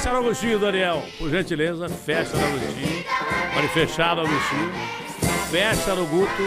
Festa no Agostinho, Daniel. Por gentileza, festa no Agostinho. Pode fechar no Agostinho. Festa no Guto.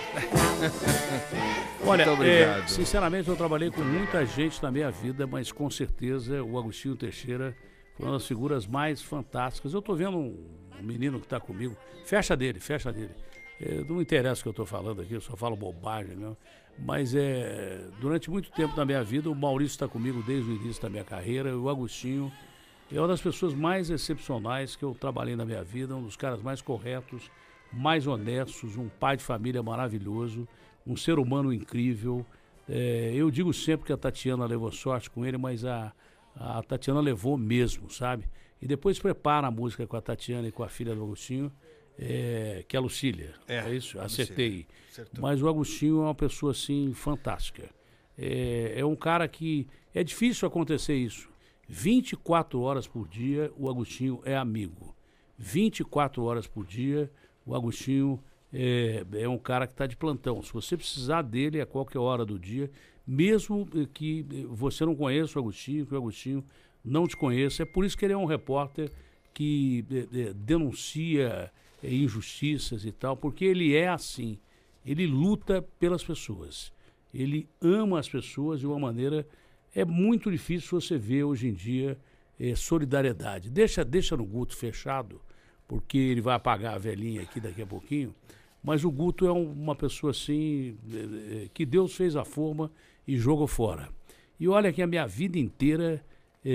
Olha, sinceramente eu trabalhei com muita gente na minha vida, mas com certeza o Agostinho Teixeira foi uma das figuras mais fantásticas. Eu tô vendo um menino que tá comigo. Fecha dele. Não interessa o que eu tô falando aqui, eu só falo bobagem mesmo. Mas durante muito tempo na minha vida, o Maurício está comigo desde o início da minha carreira, e o Agostinho é uma das pessoas mais excepcionais que eu trabalhei na minha vida, um dos caras mais corretos, mais honestos, um pai de família maravilhoso, um ser humano incrível. Eu digo sempre que a Tatiana levou sorte com ele, mas a Tatiana levou mesmo, sabe? E depois prepara a música com a Tatiana e com a filha do Agostinho, que é a Lucília, é isso? Acertei. Mas o Agostinho é uma pessoa, assim, fantástica. É um cara que... É difícil acontecer isso. 24 horas por dia, o Agostinho é amigo. 24 horas por dia, o Agostinho é um cara que está de plantão. Se você precisar dele a qualquer hora do dia, mesmo que você não conheça o Agostinho, que o Agostinho não te conheça, é por isso que ele é um repórter que denuncia injustiças e tal, porque ele é assim, ele luta pelas pessoas, ele ama as pessoas de uma maneira, é muito difícil você ver hoje em dia solidariedade. Deixa no Guto fechado, porque ele vai apagar a velhinha aqui daqui a pouquinho, mas o Guto é uma pessoa assim, que Deus fez a forma e jogou fora. E olha que a minha vida inteira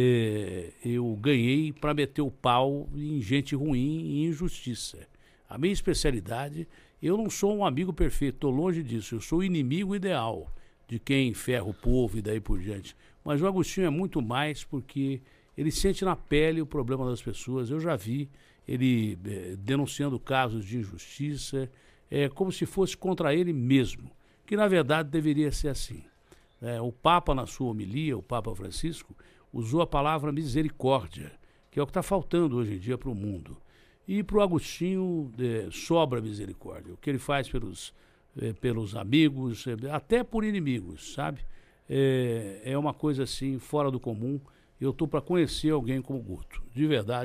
eu ganhei para meter o pau em gente ruim e injustiça. A minha especialidade, eu não sou um amigo perfeito, estou longe disso, eu sou o inimigo ideal de quem ferra o povo e daí por diante. Mas o Agostinho é muito mais porque ele sente na pele o problema das pessoas. Eu já vi ele denunciando casos de injustiça, como se fosse contra ele mesmo, que na verdade deveria ser assim. O Papa, na sua homilia, o Papa Francisco, usou a palavra misericórdia, que é o que está faltando hoje em dia para o mundo. E para o Agostinho sobra misericórdia. O que ele faz pelos amigos, até por inimigos, sabe? É uma coisa assim, fora do comum. Eu estou para conhecer alguém como Guto, de verdade.